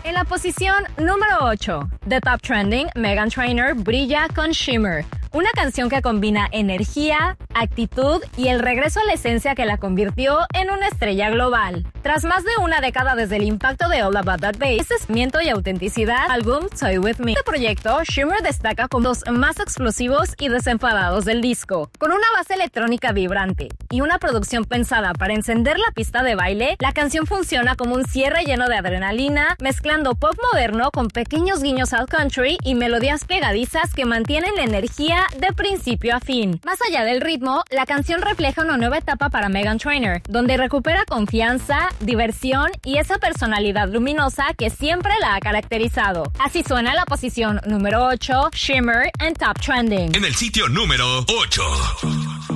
En la posición número 8, The Top Trending, Meghan Trainor brilla con Shimmer. Una canción que combina energía, actitud y el regreso a la esencia que la convirtió en una estrella global. Tras más de una década desde el impacto de All About That Bass, sentimiento y autenticidad, álbum Toy With Me. Este proyecto, Shimmer destaca como los más explosivos y desenfadados del disco. Con una base electrónica vibrante y una producción pensada para encender la pista de baile, la canción funciona como un cierre lleno de adrenalina, mezclando pop moderno con pequeños guiños al country y melodías pegadizas que mantienen la energía de principio a fin. Más allá del ritmo, la canción refleja una nueva etapa para Meghan Trainor, donde recupera confianza, diversión y esa personalidad luminosa que siempre la ha caracterizado. Así suena la posición número 8, Shimmer en Top Trending. En el sitio número 8.